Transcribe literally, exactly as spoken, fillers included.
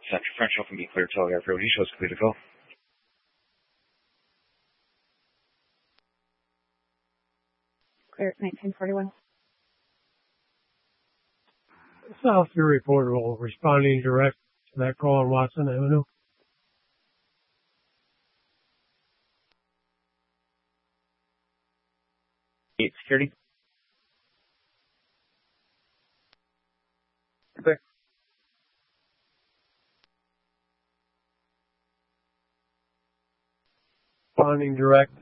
Center French Open be clear Telegraph Road. East Coast, clear to go. Clear nineteen forty-one. South Fury Reporter will responding direct to that call on Watson Avenue. Eight security. Clear. Responding direct